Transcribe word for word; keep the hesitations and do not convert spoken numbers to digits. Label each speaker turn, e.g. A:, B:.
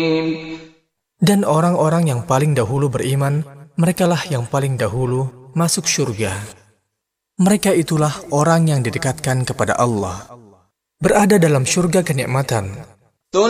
A: Dan orang-orang yang paling dahulu beriman, merekalah yang paling dahulu masuk surga. Mereka itulah orang yang didekatkan kepada Allah, berada dalam surga kenikmatan,